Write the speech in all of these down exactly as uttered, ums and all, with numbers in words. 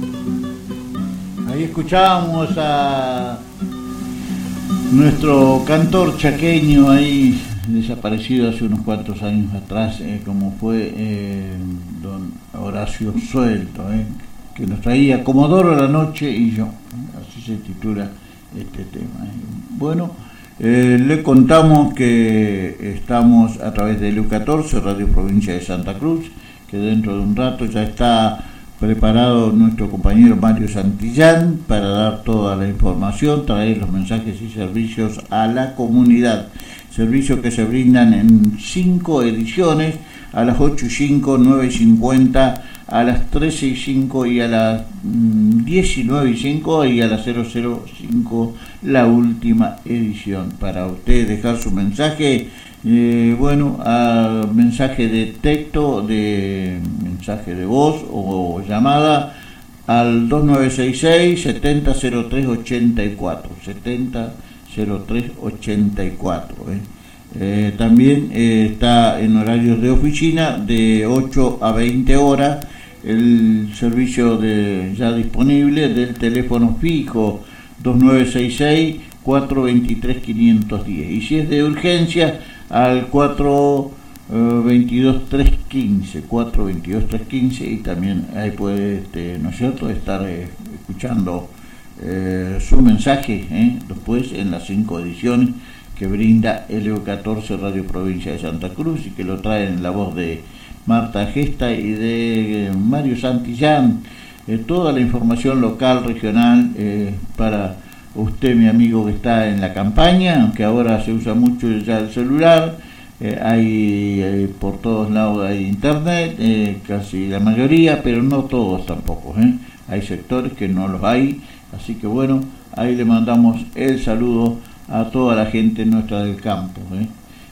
Ahí escuchábamos a nuestro cantor chaqueño ahí desaparecido hace unos cuantos años atrás, eh, como fue eh, don Horacio Suelto, eh, que nos traía Comodoro la noche y yo, así se titula este tema. Eh. Bueno, eh, le contamos que estamos a través de L U catorce, Radio Provincia de Santa Cruz, que dentro de un rato ya está preparado nuestro compañero Mario Santillán para dar toda la información, traer los mensajes y servicios a la comunidad. Servicios que se brindan en cinco ediciones, a las ocho y cinco, nueve y cincuenta, a las trece y cinco y a las diecinueve y cinco y a las cero cero cinco la última edición. Para usted dejar su mensaje, eh, bueno, a mensaje de texto, de mensaje de voz o, o llamada al dos nueve seis seis, setenta cero tres ochenta y cuatro, setenta cero tres ochenta y cuatro. Eh. Eh, también eh, está en horarios de oficina de ocho a veinte horas el servicio de, ya disponible del teléfono fijo dos nueve seis seis, cuatro dos tres, cinco uno cero, y si es de urgencia al cuatro dos dos, tres uno cinco, cuatro dos dos, tres uno cinco, y también ahí puede, este, ¿no es cierto?, estar eh, escuchando eh, su mensaje eh, después en las cinco ediciones que brinda L U catorce Radio Provincia de Santa Cruz, y que lo traen en la voz de Marta Gesta y de eh, Mario Santillán. Eh, toda la información local, regional, eh, para usted, mi amigo, que está en la campaña, aunque ahora se usa mucho ya el celular, eh, hay eh, por todos lados hay internet, eh, casi la mayoría, pero no todos tampoco, eh. Hay sectores que no los hay, así que bueno, ahí le mandamos el saludo a toda la gente nuestra del campo. ¿eh?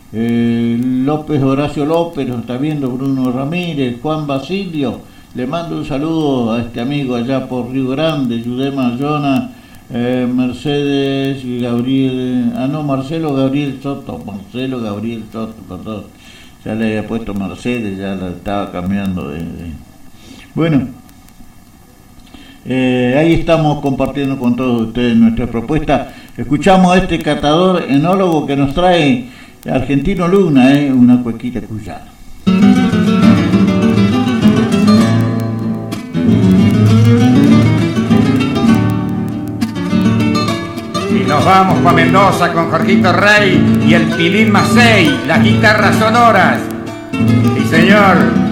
Eh, López Horacio López, nos está viendo Bruno Ramírez, Juan Basilio, le mando un saludo a este amigo allá por Río Grande, Yudema Yona, eh, Mercedes Gabriel, ah no, Marcelo Gabriel Soto, Marcelo Gabriel Soto, perdón, ya le había puesto Mercedes, ya la estaba cambiando de... de... Bueno, Eh, ahí estamos compartiendo con todos ustedes nuestra propuesta. Escuchamos a este catador enólogo que nos trae Argentino Luna, eh, una cuequita cuyana. Y nos vamos para Mendoza con Jorgito Rey y el Pilín Macei, las guitarras sonoras. Sí, señor.